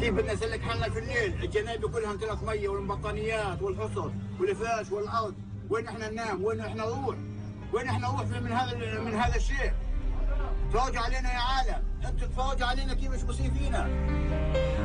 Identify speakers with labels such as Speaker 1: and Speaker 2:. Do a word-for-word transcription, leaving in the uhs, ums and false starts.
Speaker 1: كيف بدنا نسلك حالنا في الليل؟ الجنايب كلها انطلاق ميه والبطانيات والحصر والفراش والارض، وين احنا ننام؟ وين احنا نروح؟ وين احنا نروح من هذا من هذا الشيء؟ تفرجوا علينا يا عالم، انتم تفرجوا علينا كيف مش مصيبين فينا.